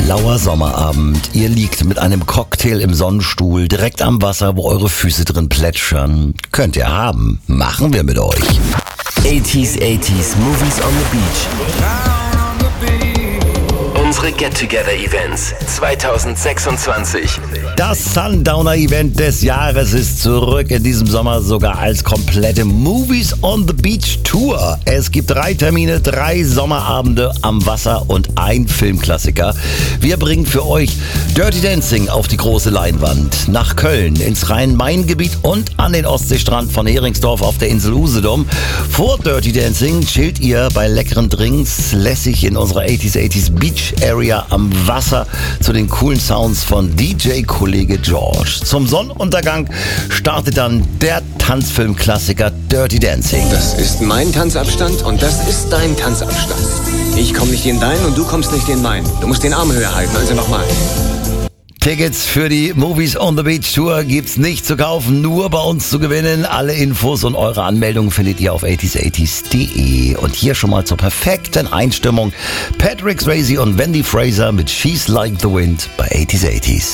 Lauer Sommerabend. Ihr liegt mit einem Cocktail im Sonnenstuhl direkt am Wasser, wo eure Füße drin plätschern. Könnt ihr haben. Machen wir mit euch. 80s Movies on the Beach. Unsere Get-Together-Events 2026. Das Sundowner-Event des Jahres ist zurück in diesem Sommer sogar als komplette Movies on the Beach Tour. Es gibt 3 Termine, 3 Sommerabende am Wasser und ein Filmklassiker. Wir bringen für euch Dirty Dancing auf die große Leinwand, nach Köln, ins Rhein-Main-Gebiet und an den Ostseestrand von Heringsdorf auf der Insel Usedom. Vor Dirty Dancing chillt ihr bei leckeren Drinks lässig in unserer 80s Beach Area am Wasser zu den coolen Sounds von DJ-Kollege George. Zum Sonnenuntergang startet dann der Tanzfilmklassiker Dirty Dancing. Das ist mein Tanzabstand und das ist dein Tanzabstand. Ich komme nicht in deinen und du kommst nicht in meinen. Du musst den Arm höher halten, also nochmal. Tickets für die Movies on the Beach Tour gibt's nicht zu kaufen, nur bei uns zu gewinnen. Alle Infos und eure Anmeldungen findet ihr auf 80s80s.de. Und hier schon mal zur perfekten Einstimmung Patrick Swayze und Wendy Fraser mit She's Like the Wind bei 80s80s.